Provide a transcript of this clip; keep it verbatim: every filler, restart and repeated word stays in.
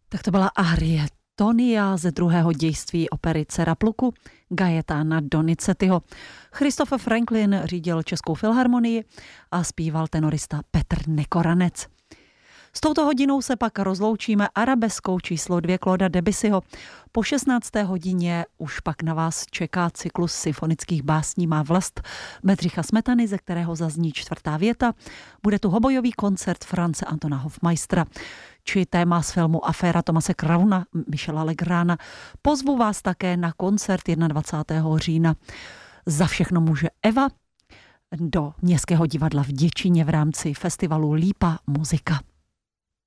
Tak to byla arie Tonia ze druhého dějství opery Dcera pluku Gajetana Donizettiho. Christopher Franklin řídil Českou filharmonii a zpíval tenorista Petr Nekoranec. S touto hodinou se pak rozloučíme arabeskou číslo dvě Clauda Debussyho. Po šestnácté hodině už pak na vás čeká cyklus symfonických básní Má vlast Bedřicha Smetany, ze kterého zazní čtvrtá věta. Bude tu hobojový koncert France Antona Hofmeistera, či téma z filmu Aféra Thomase Crowna Michela Legrána. Pozvu vás také na koncert dvacátého prvního října. Za všechno může Eva do Městského divadla v Děčíně v rámci festivalu Lípa muzika.